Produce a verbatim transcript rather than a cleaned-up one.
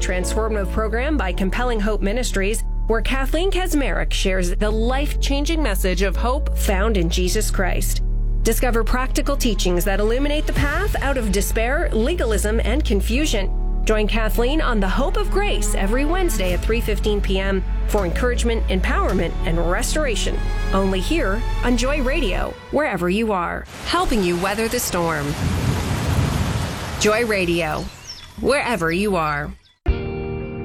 transformative program by Compelling Hope Ministries, where Kathleen Kaczmarek shares the life-changing message of hope found in Jesus Christ. Discover practical teachings that illuminate the path out of despair, legalism, and confusion. Join Kathleen on The Hope of Grace every Wednesday at three fifteen p.m. for encouragement, empowerment, and restoration. Only here on Joy Radio, wherever you are. Helping you weather the storm. Joy Radio, wherever you are.